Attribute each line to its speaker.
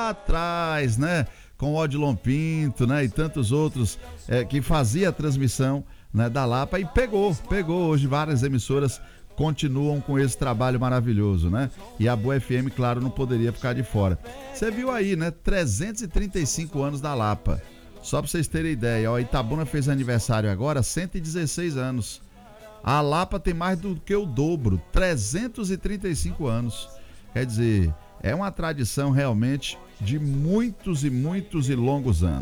Speaker 1: lá atrás, né? Com o Odilon Pinto, né? E tantos outros que fazia a transmissão, né, da Lapa e pegou. Hoje várias emissoras continuam com esse trabalho maravilhoso, né? E a Boa FM, claro, não poderia ficar de fora. Você viu aí, né? 335 anos da Lapa. Só pra vocês terem ideia, ó, Itabuna fez aniversário agora, 116 anos. A Lapa tem mais do que o dobro, 335 anos. Quer dizer, é uma tradição realmente de muitos e muitos e longos anos.